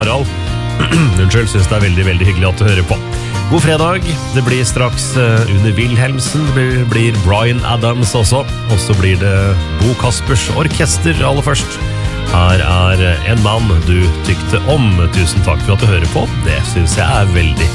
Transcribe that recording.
Harald. Unnskyld, synes det veldig, veldig hyggelig at du hører på. God fredag. Det blir straks Une Wilhelmsen, det blir Bryan Adams også, og så blir det Bo Kaspers orkester aller først. Her En mann du tykte om. Tusen takk for at du hører på. Det synes jeg veldig